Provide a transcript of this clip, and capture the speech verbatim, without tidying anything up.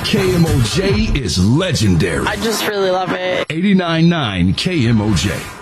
K M O J is legendary. I just really love it. eighty-nine point nine K M O J.